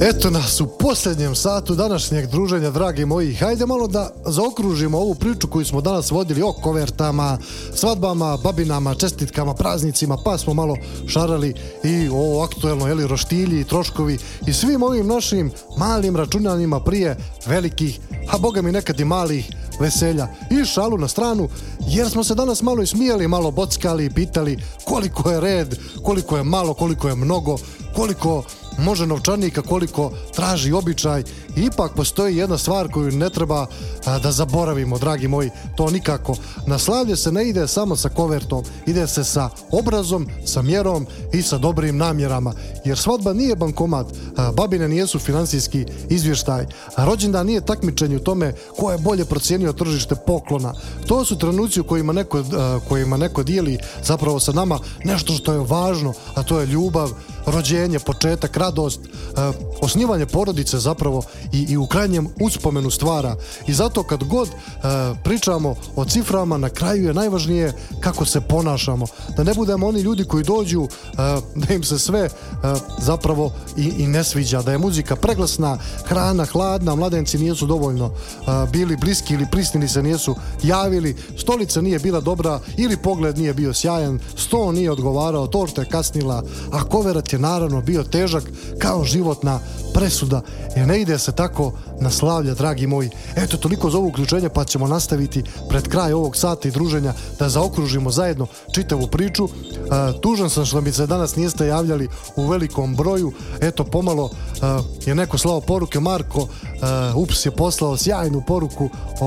Eto nas u posljednjem satu današnjeg druženja, dragi moji. Hajde malo da zaokružimo ovu priču koju smo danas vodili o kovertama, svadbama, babinama, čestitkama, praznicima, pa smo malo šarali i o aktuelnoj roštilji, troškovi i svim ovim našim malim računanjima prije velikih, a boga mi nekad i malih veselja. I šalu na stranu, jer smo se danas malo ismijali, malo bockali i pitali koliko je red, koliko je malo, koliko je mnogo, koliko može novčanika, koliko traži običaj. I ipak postoji jedna stvar koju ne treba da zaboravimo, dragi moji. To nikako. Na slavlje se ne ide samo sa kovertom, ide se sa obrazom, sa mjerom i sa dobrim namjerama. Jer svadba nije bankomat, babine nijesu financijski izvještaj, rođendan nije takmičenje u tome ko je bolje procijenio tržište poklona. To su trenuci u kojima neko dijeli zapravo sa nama nešto što je važno, a to je ljubav, rođenje, početak, radost, osnivanje porodice zapravo i u krajnjem uspomenu stvara. I zato kad god pričamo o ciframa, na kraju je najvažnije kako se ponašamo. Da ne budemo oni ljudi koji dođu da im se sve zapravo i ne sviđa, da je muzika preglasna, hrana hladna, mladenci nisu dovoljno bili bliski ili prisnili se nisu javili, stolica nije bila dobra ili pogled nije bio sjajan, sto nije odgovarao, torta je kasnila, a koverat je naravno bio težak kao životna presuda. Jer ne ide se tako na slavlje, dragi moji. Eto, toliko za ovo uključenje, pa ćemo nastaviti pred kraj ovog sata i druženja da zaokružimo zajedno čitavu priču. Tužan sam što mi se danas niste javljali u velikom broju. Eto, pomalo je neko slao poruke. Marko Ups je poslao sjajnu poruku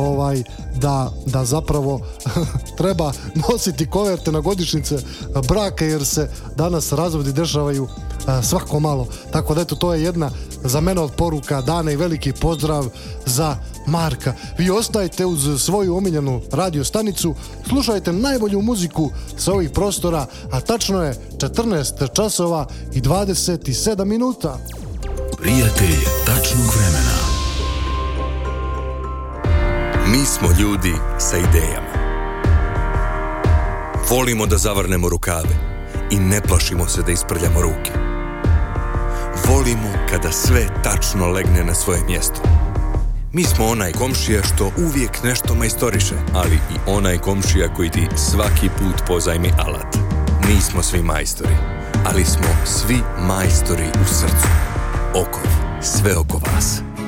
da zapravo treba nositi koverte na godišnjice braka, jer se danas razvodi dešavaju svako malo. Tako da eto, to je jedna za mene od poruka dana i veliki pozdrav za Marka. Vi ostajte uz svoju omiljenu radio stanicu, slušajte najbolju muziku sa ovih prostora, a tačno je 14 časova i 27 minuta. Prijatelj tačnog vremena. Mi smo ljudi sa idejama. Volimo da zavrnemo rukave i ne plašimo se da isprljamo ruke. Volimo kada sve tačno legne na svoje mjesto. Mi smo onaj komšija što uvijek nešto majstoriše, ali i onaj komšija koji ti svaki put pozajmi alat. Nismo svi majstori, ali smo svi majstori u srcu. Okov, sve oko vas.